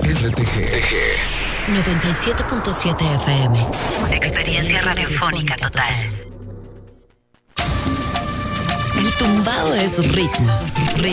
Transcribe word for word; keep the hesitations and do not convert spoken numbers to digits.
R T G noventa y siete punto siete F M. Experiencia, Experiencia radiofónica total. El tumbado es ritmo.